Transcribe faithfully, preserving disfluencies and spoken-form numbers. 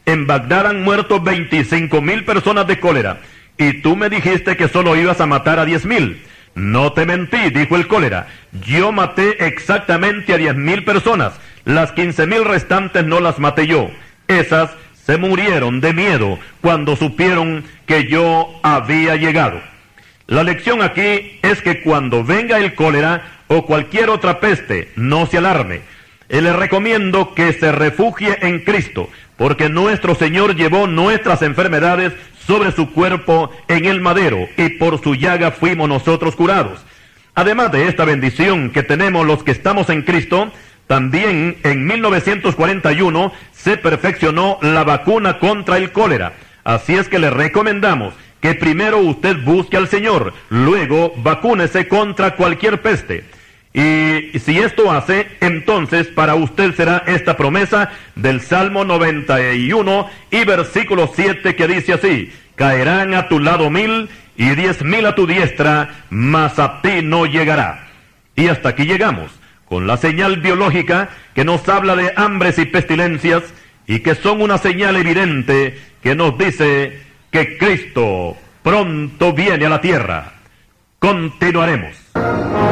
En Bagdad han muerto veinticinco mil personas de cólera, y tú me dijiste que solo ibas a matar a diez mil. No te mentí, dijo el cólera. Yo maté exactamente a diez mil personas. Las quince mil restantes no las maté yo. Esas se murieron de miedo cuando supieron que yo había llegado. La lección aquí es que cuando venga el cólera o cualquier otra peste, no se alarme. Y le recomiendo que se refugie en Cristo, porque nuestro Señor llevó nuestras enfermedades sobre su cuerpo en el madero, y por su llaga fuimos nosotros curados. Además de esta bendición que tenemos los que estamos en Cristo, también en mil novecientos cuarenta y uno se perfeccionó la vacuna contra el cólera. Así es que le recomendamos que primero usted busque al Señor, luego vacúnese contra cualquier peste. Y si esto hace, entonces para usted será esta promesa del Salmo noventa y uno y versículo siete, que dice así: caerán a tu lado mil y diez mil a tu diestra, mas a ti no llegará. Y hasta aquí llegamos con la señal biológica que nos habla de hambres y pestilencias, y que son una señal evidente que nos dice que Cristo pronto viene a la tierra. Continuaremos.